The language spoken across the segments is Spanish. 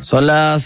Son las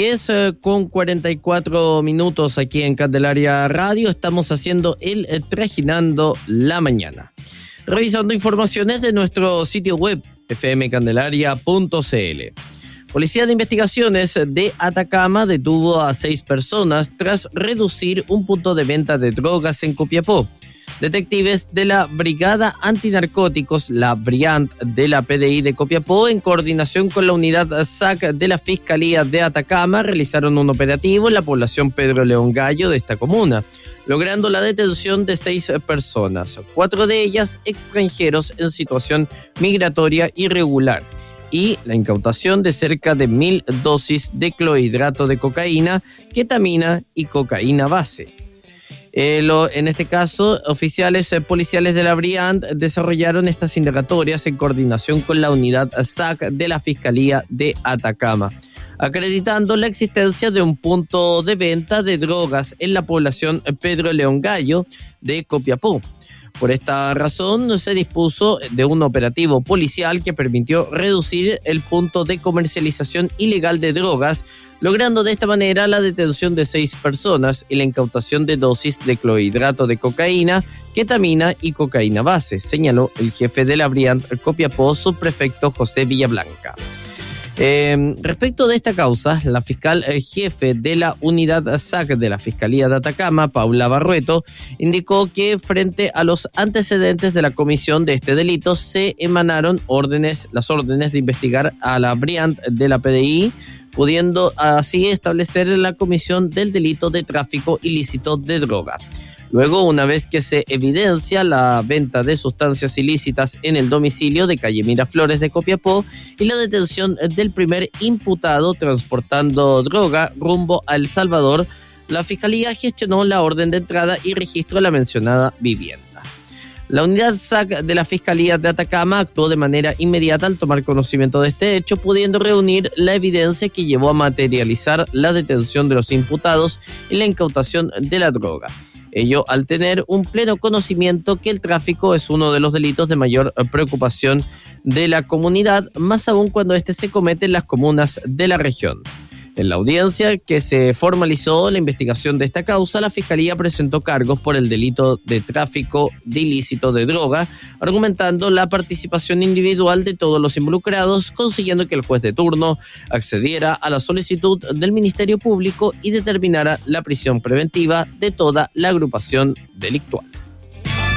10:44 aquí en Candelaria Radio. Estamos haciendo el Trajinando la Mañana. Revisando informaciones de nuestro sitio web, fmcandelaria.cl. Policía de Investigaciones de Atacama detuvo a 6 personas tras reducir un punto de venta de drogas en Copiapó. Detectives de la Brigada Antinarcóticos, la BRIANT de la PDI de Copiapó, en coordinación con la unidad SAC de la Fiscalía de Atacama, realizaron un operativo en la población Pedro León Gallo de esta comuna, logrando la detención de 6 personas, 4 de ellas extranjeros en situación migratoria irregular, y la incautación de cerca de 1.000 dosis de clorhidrato de cocaína, ketamina y cocaína base. En este caso, oficiales policiales de la BRIANT desarrollaron estas indagatorias en coordinación con la unidad SAC de la Fiscalía de Atacama, acreditando la existencia de un punto de venta de drogas en la población Pedro León Gallo de Copiapó. Por esta razón, se dispuso de un operativo policial que permitió reducir el punto de comercialización ilegal de drogas, logrando de esta manera la detención de 6 personas y la incautación de dosis de clorhidrato de cocaína, ketamina y cocaína base, señaló el jefe de la BRIANT Copiapó, subprefecto José Villablanca. Respecto de esta causa, la fiscal jefe de la unidad SAC de la Fiscalía de Atacama, Paula Barrueto, indicó que frente a los antecedentes de la comisión de este delito se emanaron las órdenes de investigar a la BRIANT de la PDI, pudiendo así establecer la comisión del delito de tráfico ilícito de droga. Luego, una vez que se evidencia la venta de sustancias ilícitas en el domicilio de calle Miraflores de Copiapó y la detención del primer imputado transportando droga rumbo a El Salvador, la Fiscalía gestionó la orden de entrada y registro de la mencionada vivienda. La unidad SAC de la Fiscalía de Atacama actuó de manera inmediata al tomar conocimiento de este hecho, pudiendo reunir la evidencia que llevó a materializar la detención de los imputados y la incautación de la droga. Ello al tener un pleno conocimiento que el tráfico es uno de los delitos de mayor preocupación de la comunidad, más aún cuando este se comete en las comunas de la región. En la audiencia que se formalizó la investigación de esta causa, la Fiscalía presentó cargos por el delito de tráfico de ilícito de droga, argumentando la participación individual de todos los involucrados, consiguiendo que el juez de turno accediera a la solicitud del Ministerio Público y determinara la prisión preventiva de toda la agrupación delictual.